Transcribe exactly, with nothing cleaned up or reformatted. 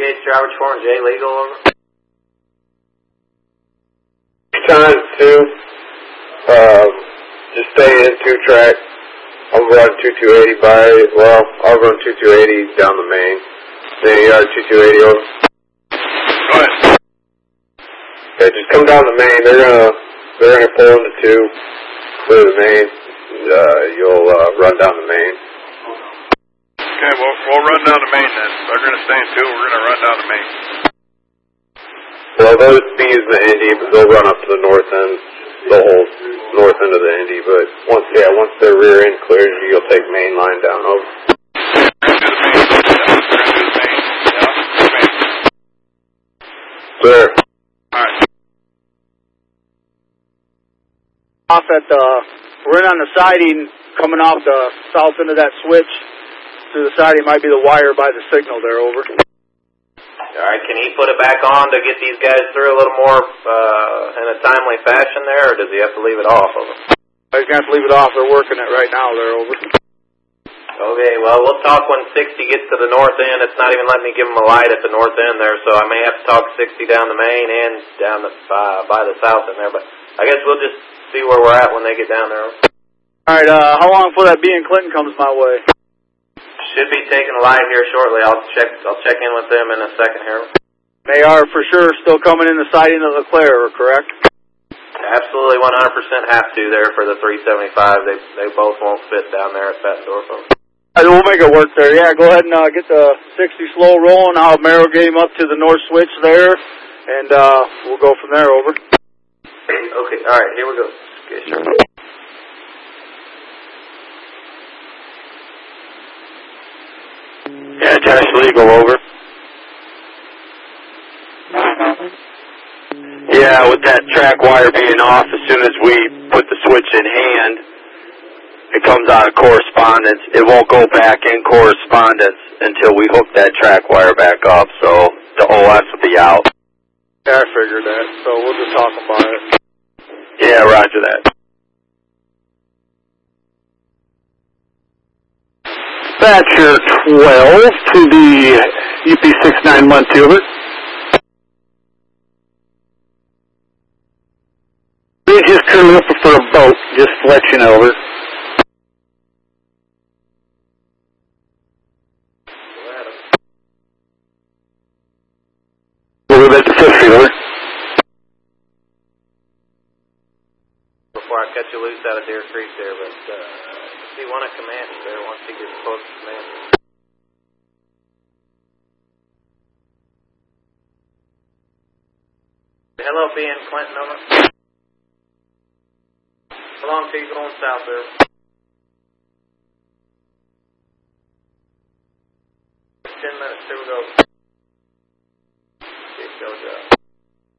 Gage, Robert Four and J legal over. Times two. Um, just stay in two track. I'll run two two eighty by, well, I'll run two two eighty down the main. Then you got two two eighty over. Go ahead. Okay, just come down the main. They're gonna, they're gonna pull into two, clear the main. Uh, you'll, uh, run down the main. Okay, we'll, we'll run down the main then. They're gonna stay in two, we're gonna run down the main. Well, those be using the Indy, but they'll run up to the north end, the whole north end of the Indy. But once, yeah, once their rear end clears, you'll take main line down over. Sir. Alright. Off at the, we're in on the siding, coming off the south end of that switch. Through the siding might be the wire by the signal there, over. Alright, can he put it back on to get these guys through a little more uh, in a timely fashion there, or does he have to leave it off of them? He's going to have to leave it off. They're working it right now there, over. Okay, well, we'll talk when sixty gets to the north end. It's not even letting me give him a light at the north end there, so I may have to talk sixty down the main and down the, uh, by the south end there, but I guess we'll just see where we're at when they get down there. Alright, uh, how long before that B in Clinton comes my way? Should be taking a light here shortly. I'll check I'll check in with them in a second here. They are for sure still coming in the siding of Leclerc, correct? Absolutely one hundred percent have to there for the three seventy-five. They they both won't fit down there at Bettendorf. Right, we'll make it work there. Yeah, go ahead and uh, get the sixty slow rolling. I'll have Merrill get him up to the north switch there, and uh, we'll go from there, over. Okay, all right, here we go. Okay, sure. Yeah, Tash legal, over. Yeah, with that track wire being off, as soon as we put the switch in hand, it comes out of correspondence. It won't go back in correspondence until we hook that track wire back up, so the O S will be out. Yeah, I figured that, so we'll just talk about it. Yeah, roger that. Thatcher twelve to the U P six nine one two, over. We just currently looking for a boat, just to let you know, over. We'll be at the fifth street, over. Before I cut you loose out of Deer Creek there, but uh, see one of Comanche there once he gets close to Comanche. Hello, B in Clinton, over. How long till you going south there? Ten minutes, here we go.